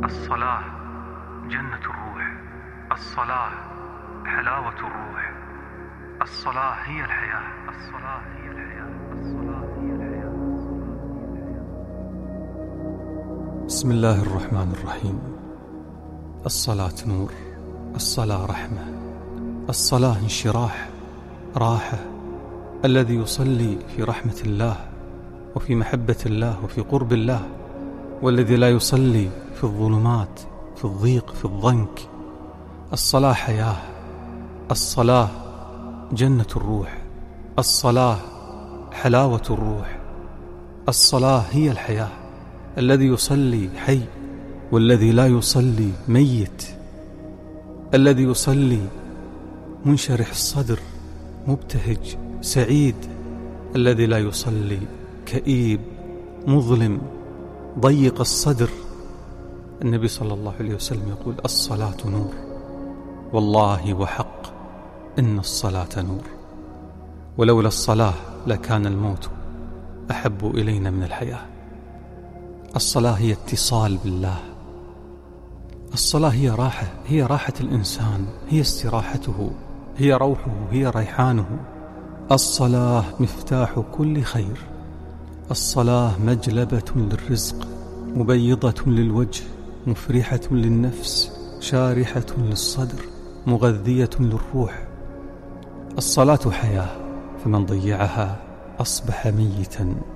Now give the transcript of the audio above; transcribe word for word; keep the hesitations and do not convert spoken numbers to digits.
الصلاة جنة الروح، الصلاة حلاوة الروح، الصلاة هي الحياة، الصلاة هي الحياة، الصلاة هي الحياة. بسم الله الرحمن الرحيم. الصلاة نور، الصلاة رحمة، الصلاة انشراح، راحة. الذي يصلي في رحمة الله وفي محبة الله وفي قرب الله، والذي لا يصلي في الظلمات، في الضيق، في الضنك. الصلاة حياة، الصلاة جنة الروح، الصلاة حلاوة الروح، الصلاة هي الحياة. الذي يصلي حي، والذي لا يصلي ميت. الذي يصلي منشرح الصدر، مبتهج، سعيد. الذي لا يصلي كئيب، مظلم، ضيق الصدر. النبي صلى الله عليه وسلم يقول: الصلاة نور، والله وحق إن الصلاة نور، ولولا الصلاة لكان الموت أحب إلينا من الحياة. الصلاة هي اتصال بالله، الصلاة هي راحة، هي راحة الإنسان، هي استراحته، هي روحه، هي ريحانه. الصلاة مفتاح كل خير، الصلاة مجلبة للرزق، مبيضة للوجه، مفرحة للنفس، شارحة للصدر، مغذية للروح. الصلاة حياة، فمن ضيعها أصبح ميتا